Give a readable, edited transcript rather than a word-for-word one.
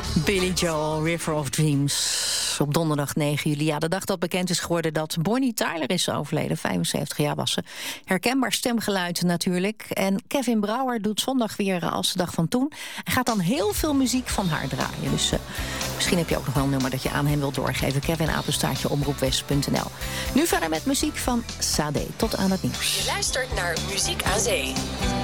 Billy Joel, River of Dreams. Op donderdag 9 juli. Ja, de dag dat bekend is geworden dat Bonnie Tyler is overleden. 75 jaar was ze. Herkenbaar stemgeluid natuurlijk. En Kevin Brouwer doet zondag weer als de dag van toen. Hij gaat dan heel veel muziek van haar draaien. Dus misschien heb je ook nog wel een nummer dat je aan hem wilt doorgeven. Kevin, apenstaartje, omroepwest.nl. Nu verder met muziek van Sade. Tot aan het nieuws. Je luistert naar Muziek aan Zee.